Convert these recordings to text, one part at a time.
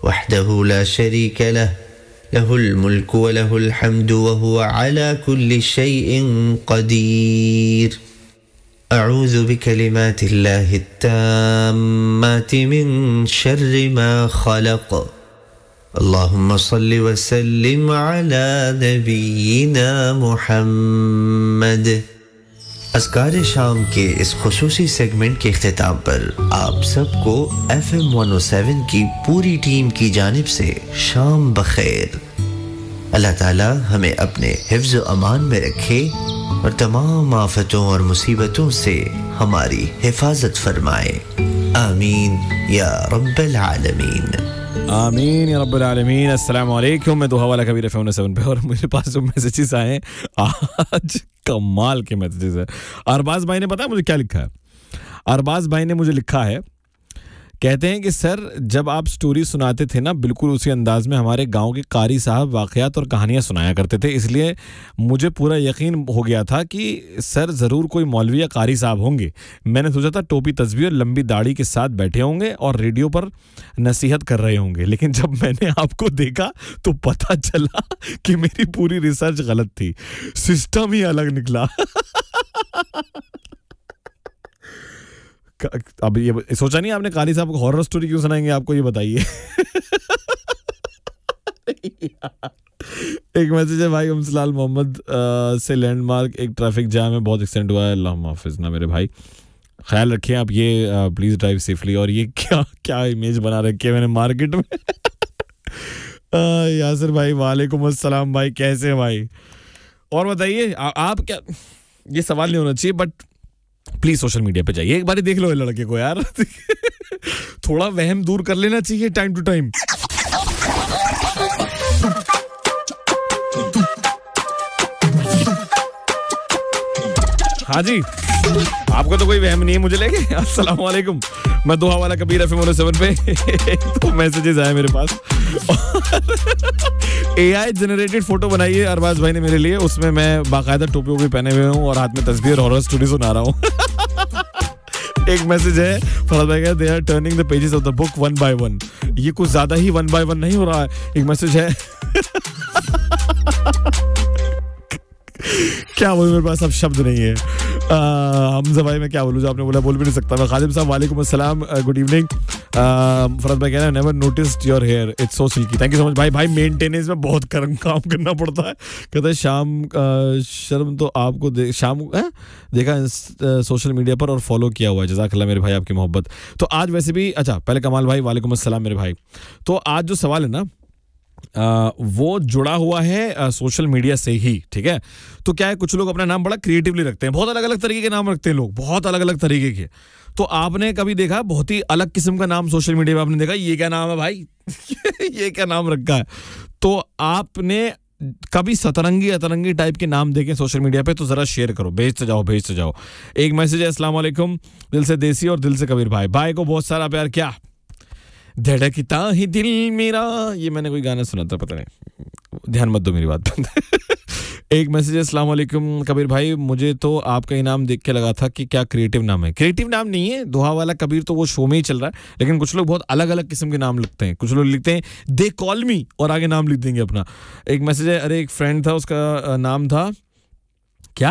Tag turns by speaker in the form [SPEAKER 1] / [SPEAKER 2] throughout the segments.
[SPEAKER 1] वहदहु ला शरीका लह लहुल मुल्कु व लहुल हम्दु व हुवा अला कुल्लि शैइन क़दीर। अऊज़ु बिकलिमातिल्लाहि त्ताम्माति मिन शर्रि मा खलक़। अल्लाहुम्मा सल्लि व सल्लिम अला नबिय्यिना मुहम्मद। अस्कार शाम के इस खुसूसी सेगमेंट के इख्तिताम पर आप सबको FM 107 की पूरी टीम की जानिब से शाम बखैर। अल्लाह ताला हमें अपने हिफ्ज़ व अमान में रखे और तमाम आफतों और मुसीबतों से हमारी हिफाजत फरमाए। आमीन या रब्बल आलमीन।
[SPEAKER 2] आमीन या रब्बल आलमीन। अस्सलाम वालेकुम। मैं दुआ वाला कबीर FM 107 पे और मेरे पास जो मैसेजेस आए हैं आज कमाल के मैसेजेस हैं। अरबाज भाई ने पता है मुझे क्या लिखा है? अरबाज भाई ने मुझे लिखा है, कहते हैं कि सर जब आप स्टोरी सुनाते थे ना बिल्कुल उसी अंदाज में हमारे गांव के कारी साहब वाक़यात और कहानियां सुनाया करते थे, इसलिए मुझे पूरा यकीन हो गया था कि सर ज़रूर कोई मौलवी या कारी साहब होंगे। मैंने सोचा था टोपी तस्बीह और लंबी दाढ़ी के साथ बैठे होंगे और रेडियो पर नसीहत कर रहे होंगे, लेकिन जब मैंने आपको देखा तो पता चला कि मेरी पूरी रिसर्च गलत थी, सिस्टम ही अलग निकला। अब ये सोचा नहीं आपने कारी साहब को हॉरर स्टोरी क्यों सुनाएंगे, आपको ये बताइए। एक मैसेज है भाई अमसलाल मोहम्मद से, लैंडमार्क एक ट्रैफिक जाम है, बहुत एक्सीडेंट हुआ है, अल्लाह माफिज ना मेरे भाई, ख्याल रखें आप, ये प्लीज ड्राइव सेफली। और ये क्या क्या इमेज बना रखी है मैंने मार्केट में। यासिर भाई वालेकुम अस्सलाम भाई, कैसे हैं भाई? और बताइए आप क्या, ये सवाल नहीं होना चाहिए बट प्लीज सोशल मीडिया पे जाइए, एक बार देख लो ये लड़के को यार। थोड़ा वहम दूर कर लेना चाहिए टाइम टू टाइम। हाँ जी, आपको तो कोई वहम नहीं है मुझे लेके। अस्सलाम वालेकुम, मैं दुआ वाला कबीर FM 107 पे। तो मैसेजेस आए मेरे पास। AI जनरेटेड फोटो बनाई है अरबाज भाई ने मेरे लिए, उसमें मैं बाकायदा टोपी वोपी पहने हुए हूँ और हाथ में तस्बीह और हॉरर स्टोरी सुना रहा हूँ। एक मैसेज है फरहाद भाई का, they are turning the pages of the book one by one. ये कुछ ज्यादा ही वन बाय वन नहीं हो रहा है। एक मैसेज है क्या बोलूं, मेरे पास अब शब्द नहीं है। हमजा भाई मैं क्या बोलूं, जो आपने बोला बोल भी नहीं सकता मैं। खालिद साहब वालेकुम अस्सलाम, गुड इवनिंग। फरहाद भाई कह रहे हैं never noticed your hair, it's so silkie. Thank you so much भाई। भाई मेंटेनेंस में बहुत काम करना पड़ता है। कहते हैं शाम शर्म तो आपको शाम देखा सोशल मीडिया पर और फॉलो किया हुआ है, जज़ाकल्लाह मेरे भाई आपकी मोहब्बत। तो आज वैसे भी अच्छा, पहले कमाल भाई वालेकुम अस्सलाम मेरे भाई। तो आज जो सवाल है ना वो जुड़ा हुआ है सोशल मीडिया से ही, ठीक है? तो क्या है, कुछ लोग अपना नाम बड़ा क्रिएटिवली रखते हैं, बहुत अलग अलग तरीके के नाम रखते हैं लोग, बहुत अलग अलग तरीके के। तो आपने कभी देखा बहुत ही अलग किस्म का नाम सोशल मीडिया पे, आपने देखा ये क्या नाम है भाई? ये क्या नाम रखा है? तो आपने कभी सतरंगी अतरंगी टाइप के नाम देखे सोशल मीडिया पे तो जरा शेयर करो, भेजते जाओ। एक मैसेज है, अस्सलाम वालेकुम, दिल से देसी और दिल से कबीर भाई। भाई को बहुत सारा प्यार, क्या धड़कता ही दिल मेरा, ये मैंने कोई गाना सुना था, पता नहीं, ध्यान मत दो मेरी बात पर। एक मैसेज है, अस्सलाम वालेकुम कबीर भाई, मुझे तो आपका इनाम देख के लगा था कि क्या क्रिएटिव नाम है। क्रिएटिव नाम नहीं है, दुआ वाला कबीर तो वो शो में ही चल रहा है, लेकिन कुछ लोग बहुत अलग अलग किस्म के नाम लिखते हैं। कुछ लोग लिखते हैं दे कॉल मी और आगे नाम लिख देंगे अपना। एक मैसेज है, अरे एक फ्रेंड था, उसका नाम था क्या,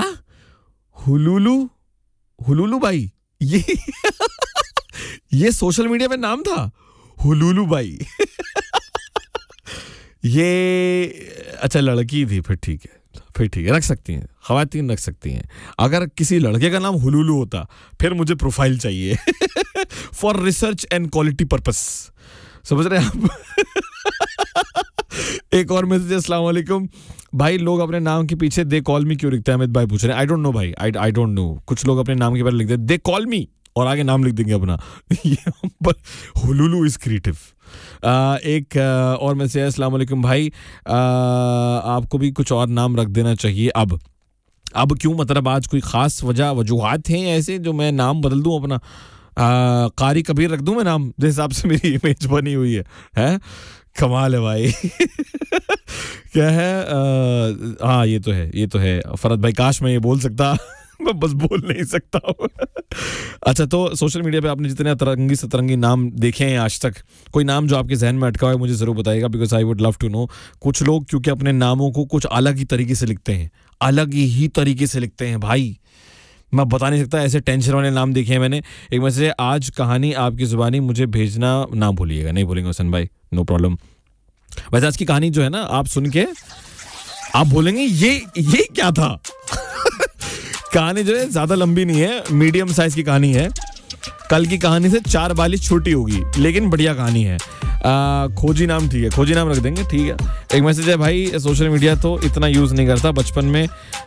[SPEAKER 2] हुलुलू भाई। ये सोशल मीडिया पे नाम था हुलुलू भाई। ये अच्छा लड़की थी, फिर ठीक है, रख सकती हैं, ख़वातीन रख सकती हैं। अगर किसी लड़के का नाम हुलुलू होता फिर मुझे प्रोफाइल चाहिए for research and quality purpose, समझ रहे हैं आप? एक और मैसेज, अस्सलाम वालेकुम भाई, लोग अपने नाम के पीछे दे कॉल मी क्यों लिखते हैं? अमित भाई पूछ रहे हैं। आई डोंट नो भाई, आई डोंट नो। कुछ लोग अपने नाम के बारे में लिखते हैं दे कॉल मी और आगे नाम लिख देंगे अपना। हुलुलू इज क्रिएटिव। एक और मैसेज, अस्सलाम वालेकुम भाई, आपको भी कुछ और नाम रख देना चाहिए। अब क्यों, मतलब आज कोई खास वजूहात हैं ऐसे जो मैं नाम बदल दूं अपना? कारी कबीर रख दूं मैं नाम, जिस हिसाब से मेरी इमेज बनी हुई है? कमाल है भाई। क्या है? हाँ ये तो है। फरहद भाई काश मैं ये बोल सकता मैं बस बोल नहीं सकता हूँ। अच्छा, तो सोशल मीडिया पे आपने जितने अतरंगी सतरंगी नाम देखे हैं आज तक, कोई नाम जो आपके जहन में अटका हुआ है मुझे ज़रूर बताइएगा, because I would love to know. कुछ लोग क्योंकि अपने नामों को कुछ अलग ही तरीके से लिखते हैं, अलग ही तरीके से लिखते हैं भाई, मैं बता नहीं सकता। ऐसे टेंशन वाले नाम देखे हैं मैंने। एक मैसेज है, आज कहानी आपकी ज़ुबानी मुझे भेजना ना भूलिएगा। नहीं भूलेंगे हुसैन भाई, नो प्रॉब्लम। वैसे आज की कहानी जो है ना, आप सुन के आप बोलेंगे ये क्या था। कहानी जो है ज्यादा लंबी नहीं है, मीडियम साइज की कहानी है। कल की कहानी से 4 बाली छोटी होगी, लेकिन बढ़िया कहानी है। खोजी नाम, ठीक है, खोजी नाम रख देंगे, ठीक है। एक मैसेज है, भाई सोशल मीडिया तो इतना यूज नहीं करता, बचपन में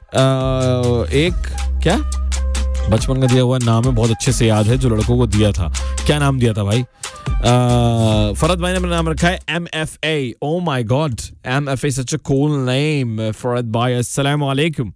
[SPEAKER 2] एक क्या बचपन का दिया हुआ नाम है, बहुत अच्छे से याद है, जो लड़कों को दिया था। क्या नाम दिया था भाई? फरद भाई ने अपना नाम रखा है MFA। Oh my God, MFA, such a cool name. Farad भाई, अस्सलाम वालेकुम।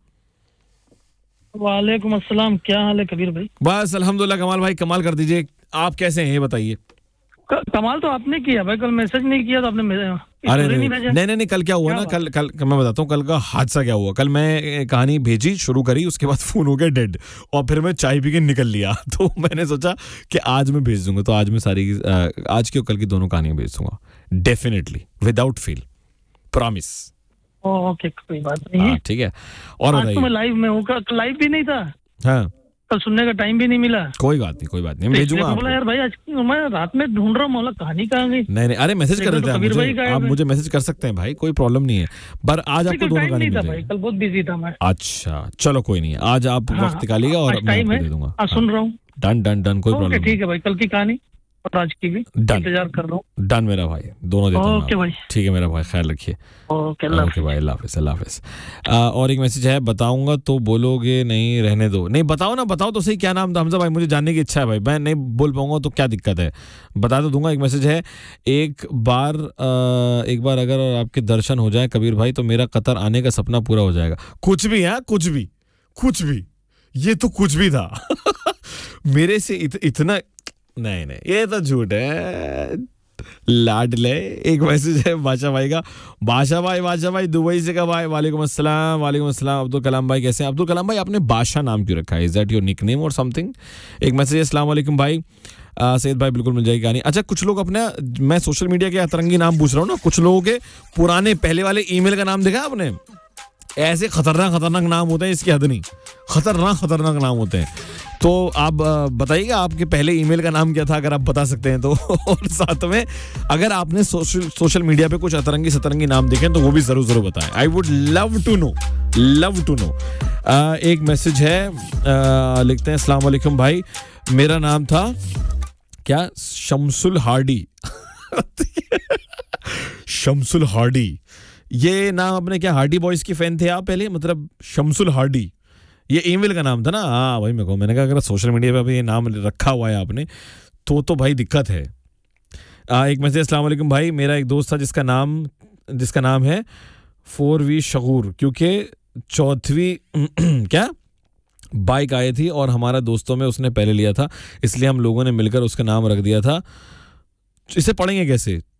[SPEAKER 3] वालेकुम अस्सलाम, क्या हाल है कबीर भाई?
[SPEAKER 2] बस अल्हम्दुलिल्लाह। कमाल भाई कमाल कर दीजिए, आप कैसे हैं ये बताइए।
[SPEAKER 3] कमाल तो आपने किया भाई, कल मैसेज नहीं किया तो आपने
[SPEAKER 2] अरे
[SPEAKER 3] नहीं भेजा।
[SPEAKER 2] नहीं, कल क्या हुआ ना, कल मैं बताता हूँ कल का हादसा क्या हुआ। कल मैं कहानी भेजी, शुरू करी, उसके बाद फोन हो गया डेड, और फिर मैं चाय पी के निकल लिया। तो मैंने सोचा कि आज मैं भेज दूंगा, तो आज मैं सारी आज की और कल की दोनों कहानियां भेज दूंगा, definitely, without fail, promise.
[SPEAKER 3] Okay, कोई बात नहीं है,
[SPEAKER 2] ठीक है। और
[SPEAKER 3] आज तो मैं लाइव में हूँ, लाइव भी नहीं था।
[SPEAKER 2] हाँ,
[SPEAKER 3] कल सुनने का टाइम भी नहीं मिला।
[SPEAKER 2] कोई बात नहीं, मैं भेजूंगा।
[SPEAKER 3] बोला यार भाई, आज मैं रात में ढूंढ रहा हूँ, कहानी कहाँ गई?
[SPEAKER 2] नहीं, अरे मैसेज कर देते हैं आप मुझे मैसेज कर सकते हैं भाई, कोई प्रॉब्लम नहीं है, पर आज आपको दोनों कहानी
[SPEAKER 3] नहीं था भाई, कल बहुत बिजी था मैं।
[SPEAKER 2] अच्छा चलो कोई नहीं, आज आप वक्त निकालिएगा और मैं आपको दे दूंगा।
[SPEAKER 3] आज सुन रहा हूँ।
[SPEAKER 2] डन, कोई प्रॉब्लम नहीं।
[SPEAKER 3] ठीक है भाई, कल की कहानी और आज की भी इंतजार कर रहा हूँ।
[SPEAKER 2] डन मेरा भाई, दोनों देता हूँ।
[SPEAKER 3] ओके भाई,
[SPEAKER 2] ठीक है मेरा भाई, ख्याल रखिए।
[SPEAKER 3] ओके
[SPEAKER 2] भाई, अल्लाह हाफिज़। और एक मैसेज है, बताऊंगा तो बोलोगे नहीं, रहने दो। नहीं बताओ ना, बताओ तो सही, क्या नाम था हमजा भाई, मुझे जानने की इच्छा है भाई। मैं नहीं बोल पाऊंगा तो क्या दिक्कत है, बता तो दूंगा। एक मैसेज है, एक बार अगर आपके दर्शन हो जाए कबीर भाई, तो मेरा कतर आने का सपना पूरा हो जाएगा। कुछ भी है, कुछ भी, ये तो कुछ भी था। मेरे से इतना नहीं, ये तो झूठ है, लाडले। एक मैसेज है बादशाह भाई का, बादशाह भाई दुबई से का भाई। वालेकुम अस्सलाम। अब्दुल कलाम भाई कैसे हैं? अब्दुल कलाम भाई, आपने बादशाह नाम क्यों रखा है? इज दैट योर निकनेम और समथिंग? एक मैसेज है, अस्सलाम वालेकुम भाई, सैयद भाई बिल्कुल मिल जाएगी कहानी। अच्छा, कुछ लोग अपने, मैं सोशल मीडिया के अतरंगी नाम पूछ रहा हूँ ना, कुछ लोगों के पुराने पहले वाले ईमेल का नाम देखा आपने? ऐसे खतरनाक नाम होते हैं, इसकी हद नहीं, खतरनाक नाम होते हैं। तो आप बताइएगा आपके पहले ईमेल का नाम क्या था, अगर आप बता सकते हैं तो। और साथ में अगर आपने सोशल मीडिया पे कुछ अतरंगी सतरंगी नाम देखे तो वो भी जरूर बताएं। I would love to know. एक मैसेज है, लिखते हैं, अस्सलाम वालेकुम भाई, मेरा नाम था क्या, शमसुल हार्डी। शमसुल हार्डी, ये नाम अपने क्या हार्डी बॉयज की फैन थे आप पहले? मतलब शमसुल हार्डी ये ईमेल का नाम था ना? हाँ भाई, मैंने कहा अगर सोशल मीडिया पे अभी ये नाम रखा हुआ है आपने तो भाई दिक्कत है। एक मैसेज, अस्सलाम वालेकुम भाई, मेरा एक दोस्त था जिसका नाम है 4V शगूर, क्योंकि 4वीं क्या बाइक आई थी और हमारा दोस्तों में उसने पहले लिया था, इसलिए हम लोगों ने मिलकर उसका नाम रख दिया था। इसे पढ़ेंगे कैसे?